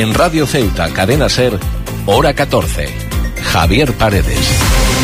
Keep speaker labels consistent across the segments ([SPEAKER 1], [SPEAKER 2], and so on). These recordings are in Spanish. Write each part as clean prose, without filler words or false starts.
[SPEAKER 1] En Radio Ceuta, Cadena SER, hora 14. Javier Paredes.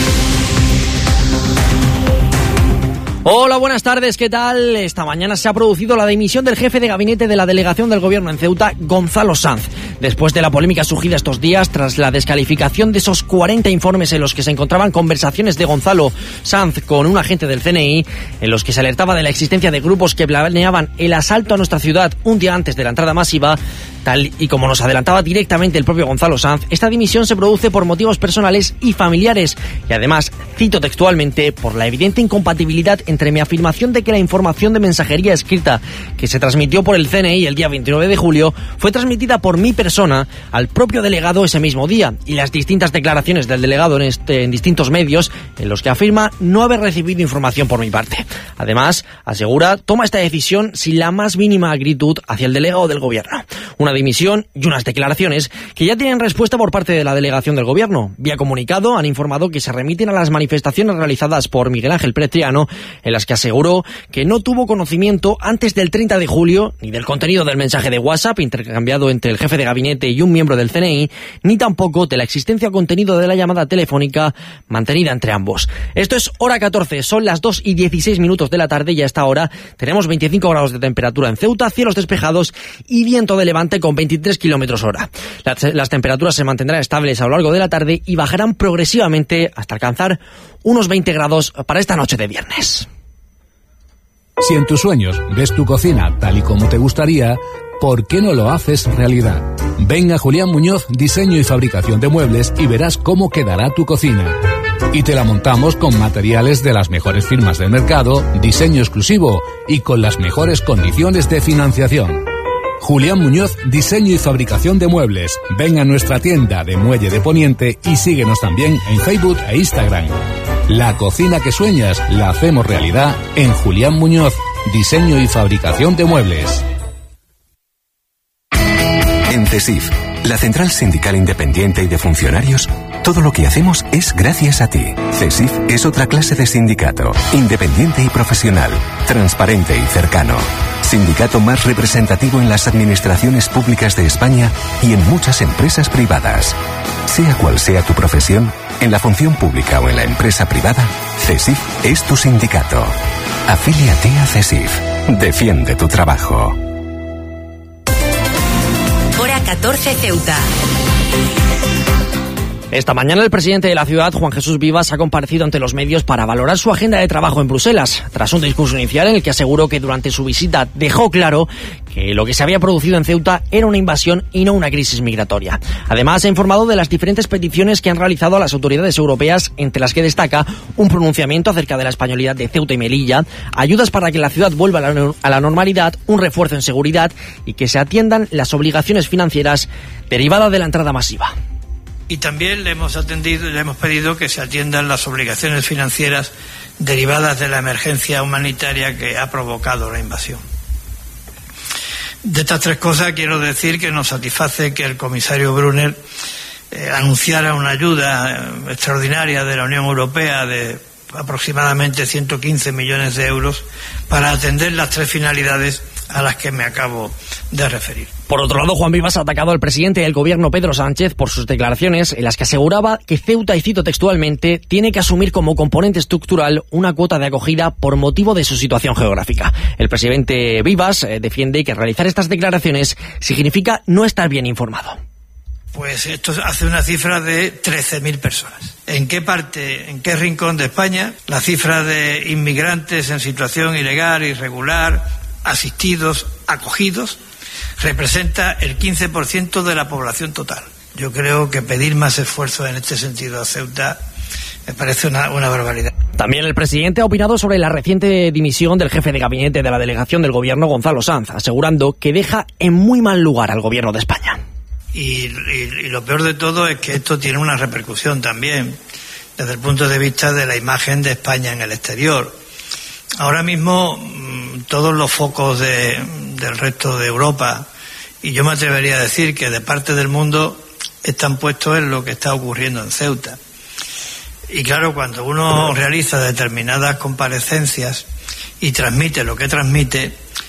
[SPEAKER 2] Hola, buenas tardes, ¿qué tal? Esta mañana se ha producido la dimisión del jefe de gabinete de la delegación del gobierno en Ceuta, Gonzalo Sanz. Después de la polémica surgida estos días, tras la descalificación de esos 40 informes en los que se encontraban conversaciones de Gonzalo Sanz con un agente del CNI, en los que se alertaba de la existencia de grupos que planeaban el asalto a nuestra ciudad un día antes de la entrada masiva, tal y como nos adelantaba directamente el propio Gonzalo Sanz, esta dimisión se produce por motivos personales y familiares, y además, cito textualmente, por la evidente incompatibilidad entre mi afirmación de que la información de mensajería escrita que se transmitió por el CNI el día 29 de julio fue transmitida por mi persona al propio delegado ese mismo día, y las distintas declaraciones del delegado en distintos medios en los que afirma no haber recibido información por mi parte. Además, asegura, toma esta decisión sin la más mínima acritud hacia el delegado del gobierno. Una dimisión y unas declaraciones que ya tienen respuesta por parte de la delegación del gobierno. Vía comunicado han informado que se remiten a las manifestaciones realizadas por Miguel Ángel Preciano, en las que aseguró que no tuvo conocimiento antes del 30 de julio ni del contenido del mensaje de WhatsApp intercambiado entre el jefe de gabinete y un miembro del CNI, ni tampoco de la existencia o contenido de la llamada telefónica mantenida entre ambos. Esto es hora 14, son las 2:16 de la tarde y a esta hora tenemos 25 grados de temperatura en Ceuta, cielos despejados y viento de levante con 23 kilómetros hora. Las temperaturas se mantendrán estables a lo largo de la tarde y bajarán progresivamente hasta alcanzar unos 20 grados para esta noche de viernes.
[SPEAKER 3] Si en tus sueños ves tu cocina tal y como te gustaría, ¿por qué no lo haces realidad? Ven a Julián Muñoz, diseño y fabricación de muebles y verás cómo quedará tu cocina. Y te la montamos con materiales de las mejores firmas del mercado, diseño exclusivo y con las mejores condiciones de financiación. Julián Muñoz, diseño y fabricación de muebles. Ven a nuestra tienda de Muelle de Poniente y síguenos también en Facebook e Instagram. La cocina que sueñas la hacemos realidad en Julián Muñoz, diseño y fabricación de muebles.
[SPEAKER 4] En CESIF, la Central Sindical Independiente y de Funcionarios, todo lo que hacemos es gracias a ti. CESIF es otra clase de sindicato, independiente y profesional, transparente y cercano. Sindicato más representativo en las administraciones públicas de España y en muchas empresas privadas. Sea cual sea tu profesión, en la función pública o en la empresa privada, CESIF es tu sindicato. Afíliate a CESIF. Defiende tu trabajo.
[SPEAKER 5] Hora 14 Ceuta.
[SPEAKER 2] Esta mañana el presidente de la ciudad, Juan Jesús Vivas, ha comparecido ante los medios para valorar su agenda de trabajo en Bruselas, tras un discurso inicial en el que aseguró que durante su visita dejó claro que lo que se había producido en Ceuta era una invasión y no una crisis migratoria. Además, ha informado de las diferentes peticiones que han realizado a las autoridades europeas, entre las que destaca un pronunciamiento acerca de la españolidad de Ceuta y Melilla, ayudas para que la ciudad vuelva a la normalidad, un refuerzo en seguridad y que se atiendan las obligaciones financieras derivadas de la entrada masiva.
[SPEAKER 6] Y también le hemos pedido que se atiendan las obligaciones financieras derivadas de la emergencia humanitaria que ha provocado la invasión. De estas tres cosas quiero decir que nos satisface que el comisario Brunner anunciara una ayuda extraordinaria de la Unión Europea de aproximadamente 115 millones de euros para atender las tres finalidades a las que me acabo de referir.
[SPEAKER 2] Por otro lado, Juan Vivas ha atacado al presidente del gobierno, Pedro Sánchez, por sus declaraciones en las que aseguraba que Ceuta, y cito textualmente, tiene que asumir como componente estructural una cuota de acogida por motivo de su situación geográfica. El presidente Vivas defiende que realizar estas declaraciones significa no estar bien informado.
[SPEAKER 6] Pues esto hace una cifra de 13.000 personas. ¿En qué parte, en qué rincón de España la cifra de inmigrantes en situación ilegal, irregular, asistidos, acogidos, representa el 15% de la población total? Yo creo que pedir más esfuerzos en este sentido a Ceuta me parece una barbaridad.
[SPEAKER 2] También el presidente ha opinado sobre la reciente dimisión del jefe de gabinete de la delegación del gobierno, Gonzalo Sanz, asegurando que deja en muy mal lugar al gobierno de España.
[SPEAKER 6] Y lo peor de todo es que esto tiene una repercusión también desde el punto de vista de la imagen de España en el exterior. Ahora mismo todos los focos del resto de Europa, y yo me atrevería a decir que de parte del mundo, están puestos en lo que está ocurriendo en Ceuta. Y claro, cuando uno realiza determinadas comparecencias y transmite lo que transmite,